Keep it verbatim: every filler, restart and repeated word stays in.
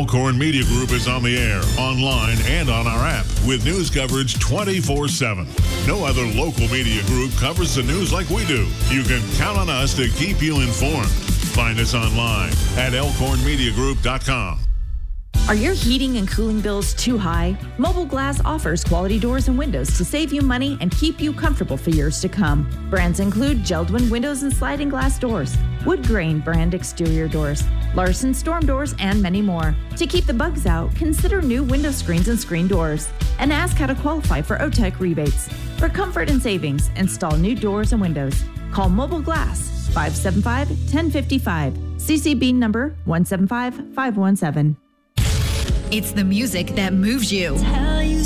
Elkhorn Media Group is on the air, online, and on our app with news coverage twenty-four seven. No other local media group covers the news like we do. You can count on us to keep you informed. Find us online at elkhorn media group dot com. Are your heating and cooling bills too high? Mobile Glass offers quality doors and windows to save you money and keep you comfortable for years to come. Brands include Geldwin windows and sliding glass doors, Wood Grain brand exterior doors, Larson storm doors, and many more. To keep the bugs out, consider new window screens and screen doors, and ask how to qualify for O T E C rebates. For comfort and savings, install new doors and windows. Call Mobile Glass five seven five, one zero five five. C C B number one seven five five one seven. It's the music that moves you.